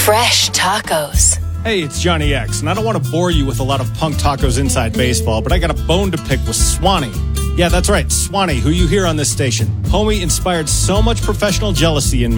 Fresh tacos. Hey, it's Johnny X, and I don't want to bore you with a lot of punk tacos inside baseball, but I got a bone to pick with Swanee. Yeah, that's right, Swanee, who you hear on this station. Homie inspired so much professional jealousy in